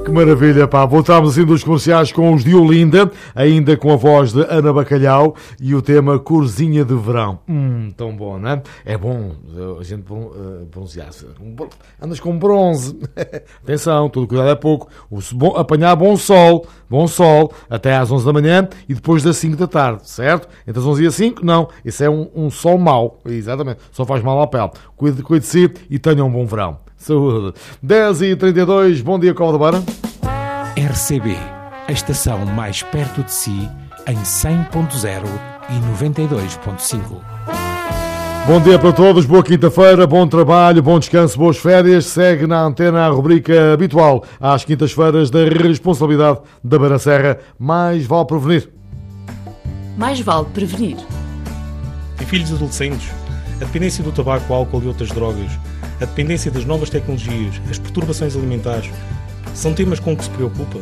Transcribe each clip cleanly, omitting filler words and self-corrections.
Que maravilha, pá. Voltámos assim dos comerciais com os de Olinda, ainda com a voz de Ana Bacalhau e o tema Corzinha de Verão. Tão bom, não é? É bom a gente bronzear-se. Andas com bronze. Atenção, todo cuidado é pouco. Apanhar bom sol, até às 11 da manhã e depois das 5 da tarde, certo? Entre as 11 e as 5, não. Isso é um sol mau. Exatamente. Só faz mal à pele. Cuide de si e tenha um bom verão. Saúde. 10h32, bom dia, Cova da Beira. RCB, a estação mais perto de si, em 100.0 e 92.5. Bom dia para todos, boa quinta-feira, bom trabalho, bom descanso, boas férias. Segue na antena a rubrica habitual às quintas-feiras da responsabilidade da Beira Serra. Mais vale prevenir. Mais vale prevenir. Em filhos adolescentes, a dependência do tabaco, álcool e outras drogas, a dependência das novas tecnologias, as perturbações alimentares, são temas com que se preocupa?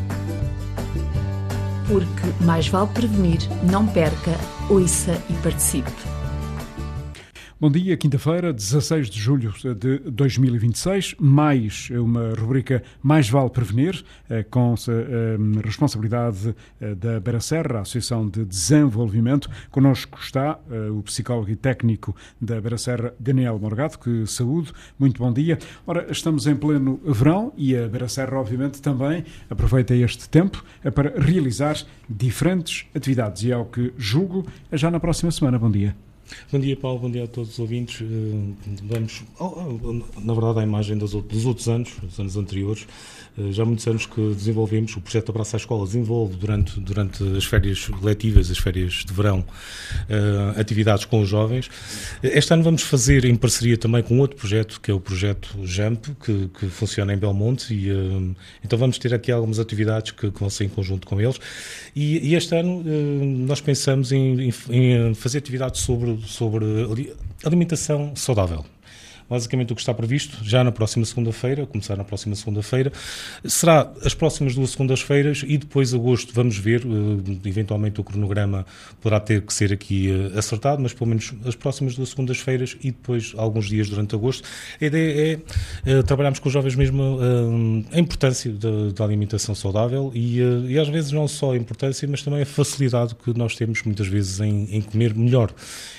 Porque mais vale prevenir, não perca, ouça e participe. Bom dia, quinta-feira, 16 de julho de 2026, mais uma rubrica Mais Vale Prevenir, com a responsabilidade da Beira Serra, a Associação de Desenvolvimento. Connosco está o psicólogo e técnico da Beira Serra, Daniel Morgado, que saúde, muito bom dia. Ora, estamos em pleno verão e a Beira Serra, obviamente, também aproveita este tempo para realizar diferentes atividades e é o que julgo já na próxima semana. Bom dia. Bom dia, Paulo, bom dia a todos os ouvintes. Vamos, na verdade, à imagem dos outros anos, dos anos anteriores. Já há muitos anos que desenvolvemos, o projeto Abraço à Escola desenvolve durante as férias letivas, as férias de verão, atividades com os jovens. Este ano vamos fazer em parceria também com outro projeto, que é o projeto JUMP, que funciona em Belmonte, e então vamos ter aqui algumas atividades que vão ser em conjunto com eles. E este ano nós pensamos em fazer atividades sobre alimentação saudável. Basicamente o que está previsto, já na próxima segunda-feira, começar na próxima segunda-feira, será as próximas 2 segundas-feiras e depois agosto vamos ver, eventualmente o cronograma poderá ter que ser aqui acertado, mas pelo menos as próximas 2 segundas-feiras e depois alguns dias durante agosto. A ideia é trabalharmos com os jovens mesmo a importância da alimentação saudável e às vezes não só a importância, mas também a facilidade que nós temos muitas vezes em comer melhor.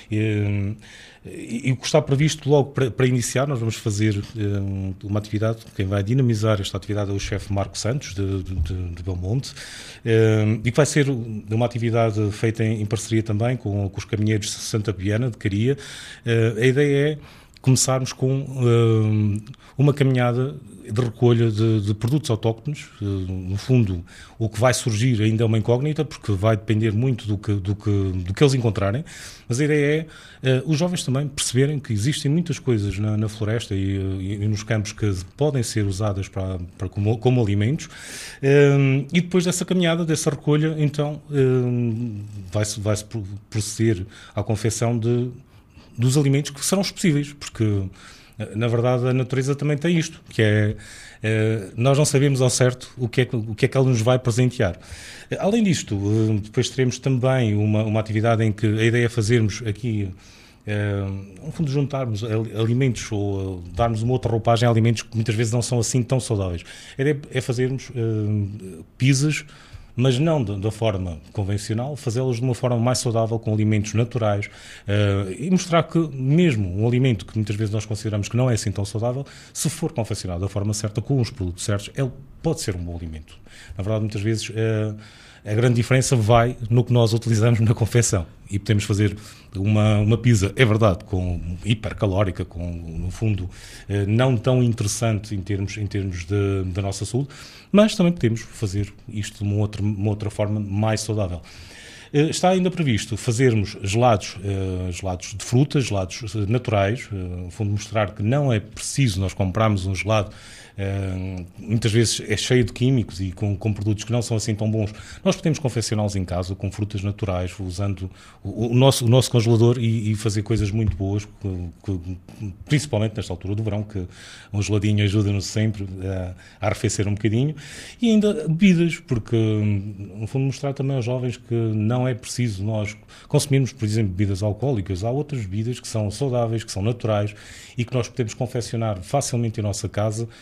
E o que está previsto logo para iniciar, nós vamos fazer uma atividade, quem vai dinamizar esta atividade é o chefe Marco Santos, de Belmonte, e que vai ser uma atividade feita em parceria também com os caminheiros de Santa Viana, de Caria. A ideia é começarmos com uma caminhada de recolha de produtos autóctones. No fundo, o que vai surgir ainda é uma incógnita, porque vai depender muito do que eles encontrarem, mas a ideia é os jovens também perceberem que existem muitas coisas na floresta e nos campos que podem ser usadas como alimentos, e depois dessa caminhada, dessa recolha, então vai-se proceder à confecção dos alimentos que serão possíveis, porque na verdade a natureza também tem isto, que é nós não sabemos ao certo o que é que ela nos vai presentear. Além disto, depois teremos também uma atividade em que a ideia é fazermos aqui, no fundo, juntarmos alimentos ou darmos uma outra roupagem a alimentos que muitas vezes não são assim tão saudáveis. A ideia é fazermos pizzas, mas não da forma convencional, fazê-las de uma forma mais saudável, com alimentos naturais, e mostrar que mesmo um alimento que muitas vezes nós consideramos que não é assim tão saudável, se for confeccionado da forma certa, com os produtos certos, ele pode ser um bom alimento. Na verdade, muitas vezes a grande diferença vai no que nós utilizamos na confecção. E podemos fazer uma pizza, é verdade, hipercalórica, no fundo, não tão interessante em termos da nossa saúde, mas também podemos fazer isto de uma outra forma mais saudável. Está ainda previsto fazermos gelados de frutas, gelados naturais, no fundo mostrar que não é preciso nós comprarmos um gelado, muitas vezes é cheio de químicos e com produtos que não são assim tão bons. Nós podemos confeccioná-los em casa com frutas naturais, usando o nosso congelador e fazer coisas muito boas, principalmente nesta altura do verão, que um geladinho ajuda-nos sempre a arrefecer um bocadinho. E ainda bebidas, porque no fundo mostrar também aos jovens que não é preciso nós consumirmos, por exemplo, bebidas alcoólicas. Há outras bebidas que são saudáveis, que são naturais e que nós podemos confeccionar facilmente em nossa casa